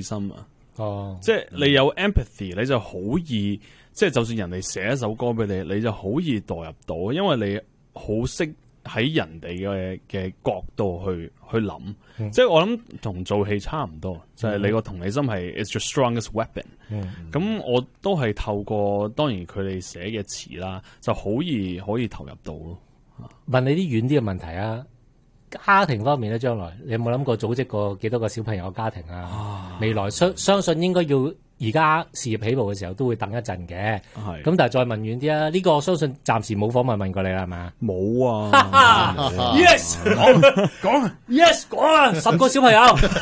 心啊。 哦， 即係你有 empathy，你就好易，即係就算人哋寫一首歌俾你，你就好易代入到，因為你好識喺人哋嘅角度去諗。即係我諗同做戲差唔多，就係你個同理心係 it's your strongest weapon。咁我都係透過當然佢哋寫嘅詞啦，就好易可以投入到咯。 問你啲遠啲嘅問題啊，家庭方面咧，將來你有冇諗過組織過幾多個小朋友嘅家庭啊？未來相信應該要而家事業起步嘅時候都會等一陣嘅。係咁，但係再問遠啲啊，呢個我相信暫時冇訪問過你啦，係嘛？ 冇啊 ！Yes， 講 Yes 講啊，10個小朋友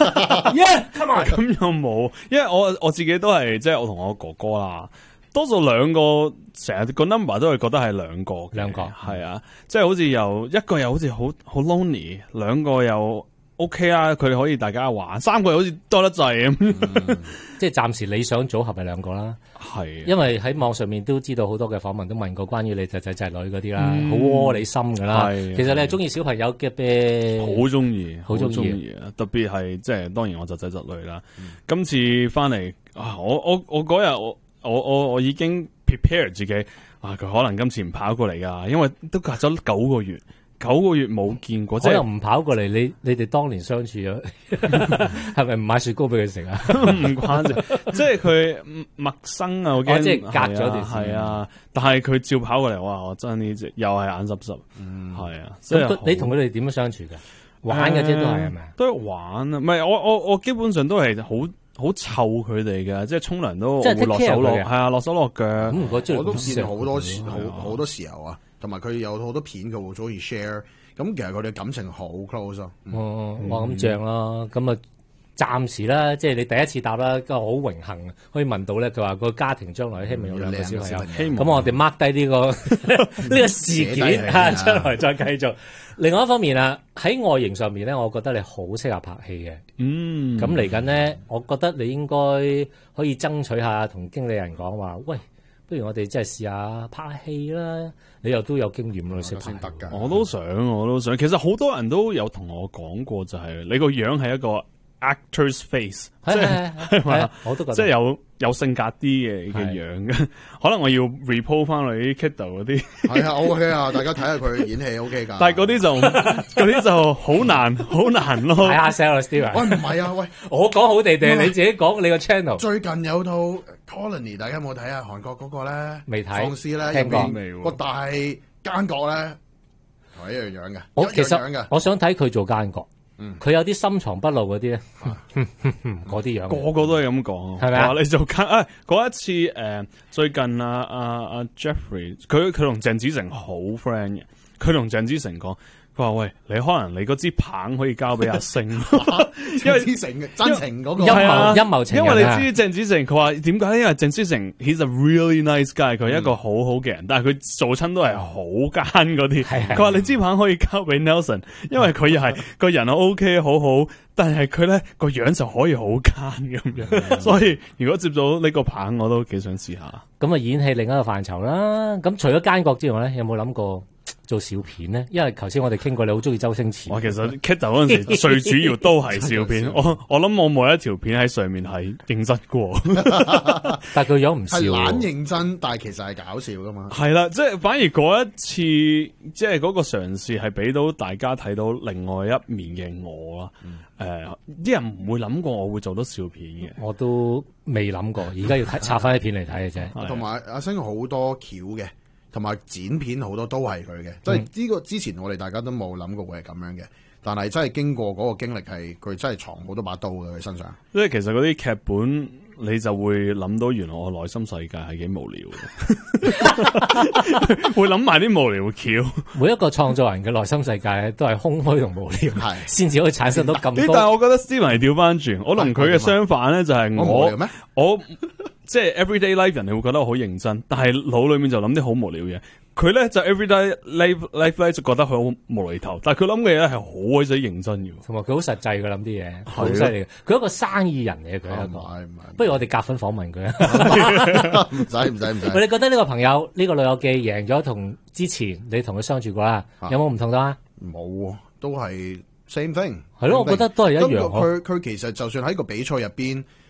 ，Yeah，come on。 咁又冇，因為我自己都係即係我同我哥哥啦。多數兩個成日個 number 都係覺得係兩個係啊，即係好似又一個又好似好 lonely， 兩個又 OK 啊，佢哋可以大家玩，三個又好似多得滯咁。 即係暫時理想組合係兩個啦， 係，因為喺網上面都知道好多嘅訪問都問過關於你仔仔女嗰啲啦，好窩你心噶啦。其實你係中意小朋友嘅咩？ 好中意，好中意啊！特別係即係當然我侄仔侄女啦。今次翻嚟啊，我嗰日我已經 prepare 自己啊，佢可能今次唔跑過嚟噶，因為都隔咗9個月冇見過，即係唔跑過嚟。你哋當年相處咗，係咪唔買雪糕俾佢食啊？ 唔關事，即係佢陌生啊，我驚即係隔咗段時間。 係啊，但係佢照跑過嚟，哇！我真係呢隻又係眼濕濕，係啊。 咁你同佢哋點樣相處噶？玩嘅啫，都係咪？ 都係玩啊，唔係我基本上都係好湊佢哋嘅，即係沖涼都會落手落，係啊，落手落腳。 我都見好多時候啊，同埋佢有好多片佢會中意 share， 咁其實佢哋感情好 close 咯。 哇咁正啦，咁啊暫時啦，即係你第一次答啦，咁好榮幸可以問到咧。佢話個家庭將來希望有2個小朋友，咁我哋 mark 低呢個呢個事件啊，將來再繼續。另外一方面啊，喺外形上面咧，我覺得你好適合拍戲嘅。咁嚟緊咧，我覺得你應該可以爭取下同經理人講話，喂，不如我哋真係試下拍戲啦。你又都有經驗咯，識拍得㗎。 我都想。其實好多人都有同我講過，就係你個樣係一個 actor's face， 即係嘛， 我都覺得即係有性格啲嘅樣嘅。可能我要 repo 翻嚟 Kido 嗰啲。 係啊 ，OK 啊，大家睇下佢演戲 OK 㗎。 但係嗰啲就好難咯。 睇下 Sarah， 喂，唔係啊，喂， 我講好地地，你自己講你個 channel。 最近有套 Colony， 大家有冇睇啊？韓國嗰個咧， 未睇， 喪屍咧， 聽過未？個大奸角咧，係一樣樣嘅。 其實我想睇佢做奸角。佢有啲深藏不露嗰啲咧，嗰啲樣個個都係咁講， 係咪啊？ 你做嗰一次最近阿 Jeffrey 佢同鄭子誠好 friend 嘅，佢同鄭子誠講，佢話喂，你可能你嗰支棒可以交俾阿星， 因為之誠嘅真情嗰個陰謀情人， 因為你知鄭子誠佢話點解？因為鄭子誠 he's a really nice guy， 佢係一個好好嘅人，但係佢做親都係好奸嗰啲。佢話你支棒可以交俾 Nelson， 因為佢又係個人 OK 好好，但係佢咧個樣就可以好奸咁樣。所以如果接到呢個棒，我都幾想試下。 咁啊，演戲另一個範疇啦。咁除咗奸角之外咧，有冇諗過做小片咧？因為頭先我哋傾過，你好中意周星馳。 我其實 Kido 嗰陣時最主要都係笑片。我諗我每一條片喺上面係認真過， 但係佢樣唔笑， 係懶認真，但係其實係搞笑噶嘛。 係啦，即係反而嗰一次，即係嗰個嘗試係俾到大家睇到另外一面嘅我啦。啲人唔會諗過我會做到笑片嘅， 我都未諗過。而家要插翻啲片嚟睇嘅啫。 同埋阿星好多橋嘅。同埋剪片好多都係佢嘅，即係呢個之前我哋大家都冇諗過會係咁樣嘅，但係真係經過嗰個經歷係佢真係藏好多把刀嘅佢身上。 即係其實嗰啲劇本你就會諗到原來我內心世界係幾無聊嘅，會諗埋啲無聊橋。 每一個創作人嘅內心世界都係空虛同無聊，係先至可以產生到咁多。 但係我覺得 Steven 係調翻轉，我同佢嘅相反咧就係我即係 everyday life 人，你會覺得我好認真，但係腦裏面就諗啲好無聊嘢。佢咧就 everyday life 咧就覺得佢好無厘頭，但係佢諗嘅嘢係好鬼死認真嘅， 同埋佢好實際嘅諗啲嘢，好犀利嘅。佢一個生意人嚟嘅，佢一個。不如我哋夾份訪問佢啊！ 唔使。 喂，你覺得呢個朋友呢個老友記贏咗同之前你同佢相處過啦，有冇唔同啊？ 冇，都係 same thing。 係咯，我覺得都係一樣。 佢其實就算喺個比賽入邊。